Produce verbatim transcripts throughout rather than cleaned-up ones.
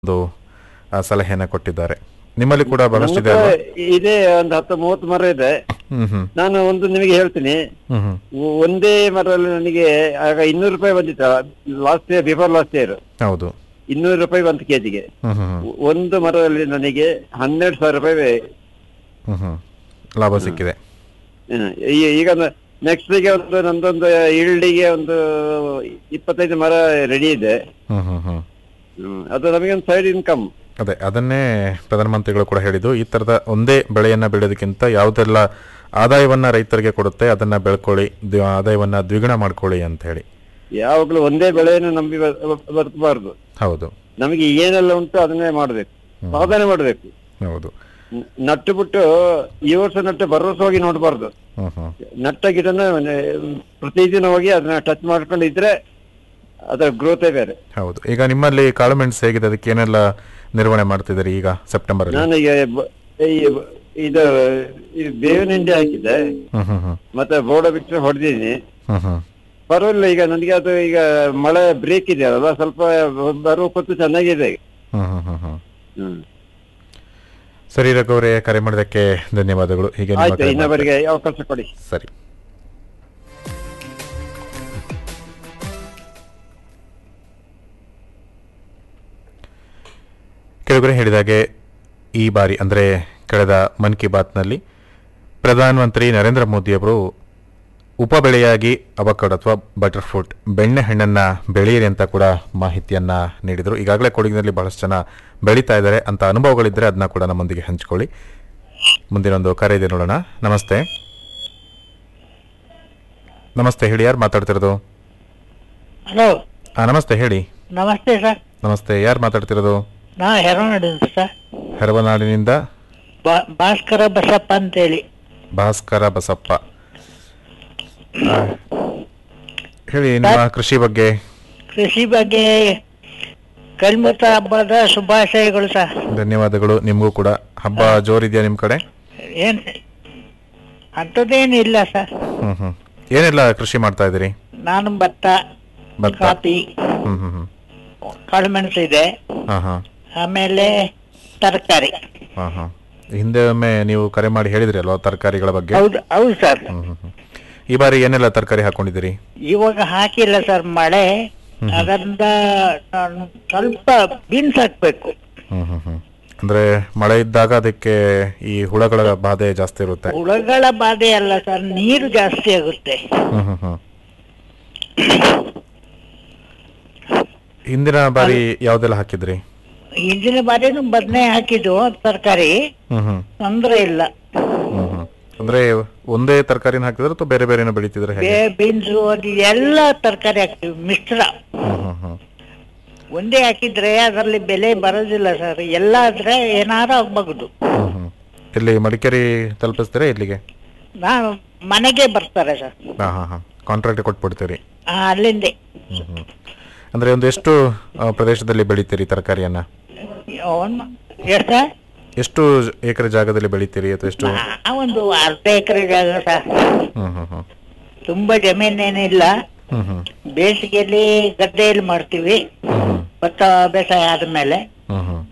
ಒಂದು ಆ, ಸಲಹೆಯನ್ನ ಕೊಟ್ಟಿದ್ದಾರೆ. ನಿಮ್ಮಲ್ಲಿ ಕೂಡ ನಮ್ಮ ಬಹಳಷ್ಟಿದೆ ಹತ್ರ ಅಲ್ವಾ? ಇದೆ, ಒಂದು ಹತ್ತು ಮೂವತ್ತು ಮರ ಇದೆ. ಹ್ಮ್ ಹ್ಮ್ ನಾನು ಒಂದು ನಿಮಗೆ ಹೇಳ್ತೀನಿ. ಹ್ಮ್ ಹ್ಮ್ ಒ- ಒಂದೇ ಮರದಲ್ಲಿ ನನಗೆ ಆಗ ಇನ್ನೂರು ರೂಪಾಯಿ ಬಂದಿತ್ತು. Last year, before last year ಹೌದು. ಇನ್ನೂರು ರೂಪಾಯಿ ಒಂದು ಕೆಜಿಗೆ. ಹ್ಮ್ ಹ್ಮ್ ಹ್ಮ್ ಒಂದು ಮರದಲ್ಲಿ ನನಗೆ ಹನ್ನೆರಡು ಸಾವಿರ ರೂಪಾಯಿ. ಹ್ಮ್ ಹ್ಮ್ ಲಾಭ ಸಿಕ್ಕಿದೆ. ಹ್ಮ್. ಈ- ಈಗ ನೆಕ್ಸ್ಟ್ ಗೆ ಒಂದು ನಂದೊಂದು ಇಲ್ಡಿಗೆ ಒಂದು ಇಪ್ಪತ್ತೈದು ಮರ ರೆಡಿ ಇದೆ. ಹ್ಮ್ ಹ್ಮ್ ಹ್ಮ್ ಹ್ಮ್. ಅದು ನಮಗೆ ಒಂದು ಸೈಡ್ ಇನ್ಕಮ್. ಅದೇ ಅದನ್ನೇ ಪ್ರಧಾನಮಂತ್ರಿಗಳು ಕೂಡ ಹೇಳಿದ್ದು. ಈ ತರದ ಒಂದೇ ಬೆಳೆಯನ್ನ ಬೆಳೆಯೋದಕ್ಕಿಂತ ಯಾವುದೆಲ್ಲ ಆದಾಯವನ್ನ ರೈತರಿಗೆ ಕೊಡುತ್ತೆ ಅದನ್ನ ಬೆಳ್ಕೊಳ್ಳಿ, ದ್ವಿ- ಆದಾಯವನ್ನ ದ್ವಿಗುಣ ಮಾಡ್ಕೊಳ್ಳಿ ಅಂತ ಹೇಳಿ. ಯಾವಾಗಲೂ ಒಂದೇ ಬೆಳೆಯನ್ನು ನಂಬಿ ಬ- ಬದುಕಬಾರ್ದು. ಹೌದು ನಮಗೆ ಏನೆಲ್ಲ ಉಂಟು ಅದನ್ನೇ ಮಾಡ್ಬೇಕು, ಸಾಧನೆ ಮಾಡ್ಬೇಕು. ಹೌದು. ನ- ನಟ್ಟು ಬಿಟ್ಟು ಈ ವರ್ಷ ನಟ್ಟು ಬರೋ ವರ್ಷ ಹೋಗಿ ನೋಡ್ಬಾರ್ದು. ಹ್ಮ್ ಹ್ಮ್ ನಟ್ಟ ಗಿಡನ ಪ್ರತಿದಿನ ಹೋಗಿ ಅದನ್ನ ಟಚ್ ಮಾಡ್ಕೊಂಡಿದ್ರೆ ಅದರ ಗ್ರೋತೇ ಬೇರೆ. ಹೌದು. ಈಗ ನಿಮ್ಮಲ್ಲಿ ಕಾಳು ಮೆಣಸು ಹೇಗಿದೆ? ಅದಕ್ಕೆ ಏನೆಲ್ಲ ನಿರ್ವಹಣೆ ಮಾಡ್ತಿದ್ದೀರಿ ಈಗ ಸೆಪ್ಟೆಂಬರ್ ಅಲ್ಲಿ? ನಾನೀಗ ಬ- ಈ ಬ- ಇದು ಈ ಬೇವಿನ ಹಿಂಡಿ ಹಾಕಿದ್ದೆ, ಹ್ಮ್ ಹ್ಮ್ ಹ್ಮ್ ಮತ್ತೆ ಬೋಡ ಬಿಟ್ಟು ಹೊಡೆದಿದ್ದೀನಿ. ಹ್ಮ್ ಹ್ಮ್ ಪರವಾಗಿಲ್ಲ. ಈಗ ನನಗೆ ಅದು ಈಗ ಮಳೆ ಬ್ರೇಕ್ ಇದೆಯಲ್ಲ, ಸ್ವಲ್ಪ ಬರುವ ಹೊತ್ತು ಚೆನ್ನಾಗಿದೆ. ಹ್ಮ್ ಹ್ಮ್ ಹ್ಮ್ ಹ್ಮ್ ಹ್ಮ್. ಸರಿ ರಘುವರೇ, ಕರೆ ಮಾಡಿದ್ದಕ್ಕೆ ಧನ್ಯವಾದಗಳು. ಹೀಗೆ ನಿಮ್ಮ ಆಯ್ತು, ಕರೆ ಇನ್ನೊಬ್ಬರಿಗೆ ಅವಕಾಶ ಕೊಡಿ. ಮಾಡ್ತಾ- ಸರಿ. ಕೆಳಗಡೆ ಹೇಳಿದಾಗೆ ಈ ಬಾರಿ ಅಂದರೆ ಕಳೆದ ಮನ್ ಕಿ ಬಾತ್ನಲ್ಲಿ ಪ್ರಧಾನಮಂತ್ರಿ ನರೇಂದ್ರ ಮೋದಿಯವರು ಉಪಬೆಳೆಯಾಗಿ ಅವಕಾಡೋ ಅಥವಾ ಬಟರ್ ಫ್ರೂಟ್ ಬೆಣ್ಣೆಹಣ್ಣನ್ನು ಬೆಳೆಯಿರಿ ಅಂತ ಕೂಡ ಮಾಹಿತಿಯನ್ನು ನೀಡಿದರು. ಈಗಾಗಲೇ ಕೊಡಗಿನಲ್ಲಿ ಬಹಳಷ್ಟು ಜನ ಬೆಳೀತಾ ಇದ್ದಾರೆ ಅಂತ ಅನುಭವಗಳಿದ್ದರೆ ಅದನ್ನ ಕೂಡ ನಮ್ಮೊಂದಿಗೆ ಹಂಚಿಕೊಳ್ಳಿ. ಮುಂದಿನೊಂದು ಕರೆ ಇದೆ, ನೋಡೋಣ. ನಮಸ್ತೆ. ನಮಸ್ತೆ, ಹೇಳಿ, ಯಾರು ಮಾತಾಡ್ತಿರೋದು? ಹಲೋ, ಹಾಂ, ನಮಸ್ತೆ, ಹೇಳಿ. ನಮಸ್ತೆ ಸರ್. ನಮಸ್ತೆ, ಯಾರು ಮಾತಾಡ್ತಿರೋದು? ನಾ ಹೆರವನಾಡಿಂದ ಸರ್. ಹೆರವನಾಡಿನಿಂದ ಬಾ- ಭಾಸ್ಕರ ಬಸಪ್ಪ ಅಂತೇಳಿ. ಭಾಸ್ಕರ ಬಸಪ್ಪ. ಆ, ಹೇಳಿ ನಿಮ್ಮ ಕೃಷಿ ಬಗ್ಗೆ. ಕೃಷಿ ಬಗ್ಗೆ ಕಲ್ಮತ ಹಬ್ಬದ ಶುಭಾಶಯಗಳು ಸರ್. ಧನ್ಯವಾದಗಳು. ನಿಮಗೂ ಕೂಡ. ಹಬ್ಬ ಜೋರಿದೆಯಾ ನಿಮ್ಮ ಕಡೆ? ಏನ್ ಅಂಥದ್ದೇನು ಇಲ್ಲ ಸರ್. ಹ್ಮ್ ಹ್ಮ್ ಏನೆಲ್ಲ ಕೃಷಿ ಮಾಡ್ತಾ ಇದ್ದೀರಿ? ನಾನು ಭತ್ತ, ಭತ್ತ. ಕಾಫಿ, ಹ್ಮ್ ಹ್ಮ್ ಹ್ಮ್ ಕಾಳುಮೆಣಸು ಇದೆ. ಹಾ ಹಾ ಆಮೇಲೆ ತರಕಾರಿ. ಹಾ ಹಾ ಹಿಂದೆ ಒಮ್ಮೆ ನೀವು ಕರೆ ಮಾಡಿ ಹೇಳಿದ್ರಿ ಅಲ್ವಾ ತರಕಾರಿಗಳ ಬಗ್ಗೆ? ಹೌದು ಹೌದು ಸರ್. ಹ್ಮ್ ಹ್ಮ್ ಹ್ಮ್ ಈ ಬಾರಿ ಏನೆಲ್ಲ ತರಕಾರಿ ಹಾಕೊಂಡಿದ್ದೀರಿ? ಇವಾಗ ಹಾಕಿಲ್ಲ ಸರ್, ಮಳೆ. ಅದರಿಂದ ನಾನು ಸ್ವಲ್ಪ ಬೀನ್ಸ್ ಹಾಕ್ಬೇಕು. ಹ್ಮ್ ಹ್ಮ್ ಹ್ಮ್ ಅಂದ್ರೆ ಮಳೆ ಇದ್ದಾಗ ಅದಕ್ಕೆ ಈ ಹುಳಗಳ ಬಾಧೆ ಜಾಸ್ತಿ ಇರುತ್ತೆ. ಹುಳಗಳ ಬಾಧೆ ಅಲ್ಲ ಸರ್, ನೀರು ಜಾಸ್ತಿ ಆಗುತ್ತೆ. ಹ್ಮ್ ಹ್ಮ್ ಹ್ಮ್ ಹಿಂದಿನ ಬಾರಿ ಯಾವ್ದೆಲ್ಲ ಹಾಕಿದ್ರಿ? ಹಿಂದಿನ ಬಾರಿನೂ ಬದನೆ ಹಾಕಿದ್ದು ತರಕಾರಿ, ಹ್ಮ್ ಹ್ಮ್ ತೊಂದ್ರೆ ಇಲ್ಲ. ಹ್ಮ್ ಹ್ಮ್ ಅಂದ್ರೆ ಒಂದೇ ತರಕಾರಿನ ಹಾಕಿದ್ರೆ ಅಥವಾ ಬೇರೆ ಬೇರೆನ ಬೆಳೀತಿದ್ರೆ ಹೇಗೆ? ಬೀನ್ಸು ಅದು ಎಲ್ಲ ತರಕಾರಿ ಹಾಕ್ತಿವಿ, ಮಿಶ್ರ. ಹ್ಮ್ ಹ್ಮ್ ಹ್ಮ್ ಒಂದೇ ಹಾಕಿದ್ರೆ ಅದರಲ್ಲಿ ಬೆಲೆ ಬರೋದಿಲ್ಲ ಸರ್. ಎಲ್ಲ ಆದ್ರೆ ಏನಾರು ಆಗ್ಬಹುದು. ಹ್ಮ್ ಹ್ಮ್ ಇಲ್ಲಿ ಮಡಿಕೇರಿ ತಲುಪಿಸ್ತೀರಾ ಇಲ್ಲಿಗೆ? ನಾನು ಮನೆಗೆ ಬರ್ತಾರೆ ಸರ್. ಹಾ ಹಾ ಹಾ ಕಾಂಟ್ರಾಕ್ಟ್ ಕೊಟ್ಬಿಡ್ತೀರಿ? ಆ, ಅಲ್ಲಿಂದೆ. ಹ್ಮ್ ಹ್ಮ್ ಅಂದ್ರೆ ಒಂದು ಎಷ್ಟು ಆ, ಪ್ರದೇಶದಲ್ಲಿ ಬೆಳಿತೀರಿ ತರಕಾರಿಯನ್ನ? ಒಂದು ಎಷ್ಟ ಎಷ್ಟು ಎಕರೆ ಜಾಗದಲ್ಲಿ ಬೆಳಿತೀರಿ ಅಥವಾ ಎಷ್ಟು? ಆ, ಒಂದು ಅರ್ಧ ಎಕರೆ ಜಾಗ ಸರ್. ಹ್ಮ್ ಹ್ಮ್ ಹ್ಮ್ ತುಂಬಾ ಜಮೀನೇನಿಲ್ಲ. ಹ್ಮ್ ಹ್ಮ್ ಬೇಸಿಗೆಯಲ್ಲಿ ಗದ್ದೆಯಲ್ಲಿ ಮಾಡ್ತೀವಿ, ಹ್ಮ್ ಹ್ಮ್ ಭತ್ತ ಬೇಸಾಯ ಆದ್ಮೇಲೆ. ಹ್ಮ್ ಹ್ಮ್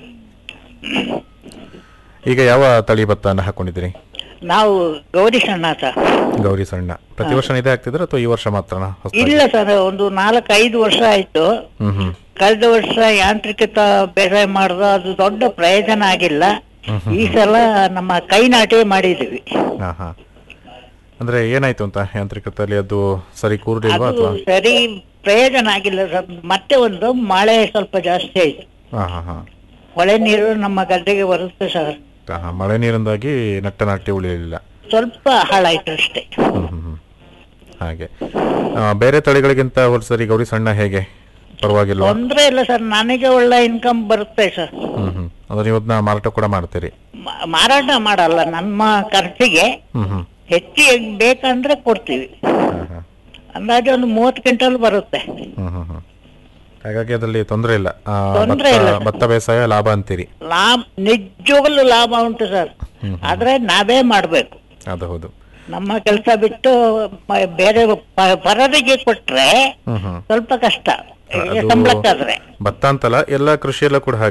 ಈಗ ಯಾವ ತಳಿ ಭತ್ತನ ಹಾಕೊಂಡಿದ್ದೀರಿ? ನಾವು ಗೌರಿ ಸಣ್ಣ ಸರ್. ಗೌರಿ ಸಣ್ಣ. ಪ್ರತಿ ವರ್ಷ ಇದೇ ಹಾಕ್ತಿದ್ರ ಅಥವಾ ಈ ವರ್ಷ ಮಾತ್ರನಾ? ಹೊಸ್ದಾಗಿ? ಇಲ್ಲ ಸರ್, ಒಂದು ನಾಲ್ಕು ಐದು ವರ್ಷ ಆಯ್ತು. ಹ್ಮ್ ಹ್ಮ್ ಕಳೆದ ವರ್ಷ ಯಾಂತ್ರಿಕತ ಬೇಸಾಯ ಮಾಡಿದ್ರು, ಅದು ದೊಡ್ಡ ಪ್ರಯೋಜನ ಆಗಿಲ್ಲ. ಹ್ಮ್ ಹ್ಮ್ ಈ ಸಲ ನಮ್ಮ ಕೈ ನಾಟಿ ಮಾಡಿದ್ವಿ. ಹಾ ಹಾ ಅಂದ್ರೆ ಏನಾಯ್ತು ಅಂತ ಯಾಂತ್ರಿಕತೆಯಲ್ಲಿ? ಅದು ಸರಿ ಕೂರ್ಲಿಲ್ವಾ ಅದು ಅಥವಾ? ಸರಿ ಪ್ರಯೋಜನ ಆಗಿಲ್ಲ ಸರ್. ಮತ್ತೆ ಒಂದು ಮಳೆ ಸ್ವಲ್ಪ ಜಾಸ್ತಿ ಆಯ್ತು. ಹಾ ಹಾ ಹಾ ಹೊಳೆ ನೀರು ನಮ್ಮ ಗದ್ದೆಗೆ ಬರುತ್ತೆ ಸರ್. ಹಾ, ಹಾ. ಮಳೆ ನೀರಿಂದಾಗಿ ನಟ್ಟ ನಾಟ್ಯ ಉಳಿಯಲಿಲ್ಲ. ಸ್ವಲ್ಪ ಹಾಳಾಯ್ತು ಅಷ್ಟೇ. ಹ್ಮ್ ಹ್ಮ್ ಹ್ಮ್ ಹಾಗೆ. ಆ, ಬೇರೆ ತಳಿಗಳಿಗಿಂತ ಹೋಲಿಸಿದ್ರೆ ಗೌರಿ ಸಣ್ಣ ಹೇಗೆ? ಪರವಾಗಿಲ್ವಾ? ತೊಂದ್ರೆ ಇಲ್ಲ ಸರ್, ನನಗೆ ಒಳ್ಳೆ ಇನ್ಕಮ್ ಬರುತ್ತೆ ಸರ್. ಹ್ಮ್ ಹ್ಮ್ ಅಂದ್ರೆ ನೀವು ಅದನ್ನ ಮಾರಾಟ ಕೂಡ ಮಾಡ್ತೀರಿ? ಮ- ಮಾರಾಟ ಮಾಡಲ್ಲ, ನಮ್ಮ ಖರ್ಚಿಗೆ ಹ್ಮ್ ಹ್ಮ್ ಹೆಚ್ಚಿಗೆ ಬೇಕಂದ್ರೆ ಕೊಡ್ತೀವಿ. ಹಾ, ಹಾ. ಅಂದಾಜು ಒಂದು ಮೂವತ್ತು ಕ್ವಿಂಟಲ್ ಬರುತ್ತೆ. ಹ್ಮ್ ಹ್ಮ್ ಹ್ಮ್ ಹಾಗಾಗಿ ಅದರಲ್ಲಿ ತೊಂದರೆ ಇಲ್ಲ. ಆ, ತೊಂದ್ರೆ ಭತ್ತ ಇಲ್ಲ ಸರ್. ಭತ್ತ ಬೇಸಾಯ ಲಾಭ ಅಂತೀರಿ? ಲಾಭ ನಿಜವಾಗ್ಲೂ ಲಾಭ ಉಂಟು ಸರ್. ಹ್ಮ್. ಆದ್ರೆ ನಾವೇ ಮಾಡ್ಬೇಕು. ಅದು ಹೌದು. ನಮ್ಮ ಕೆಲಸ ಬಿಟ್ಟು ಮ- ಬೇರೆ ಪ- ಪರರಿಗೆ ಕೊಟ್ರೆ ಹ್ಮ್ ಹ್ಮ್ ಸ್ವಲ್ಪ ಕಷ್ಟ ಅದು ಸಂಬಳಕ್ಕಾದ್ರೆ. ಭತ್ತ ಅಂತಲ್ಲ, ಎಲ್ಲ ಕೃಷಿ ಎಲ್ಲ ಕೂಡ ಹಾಗೆ.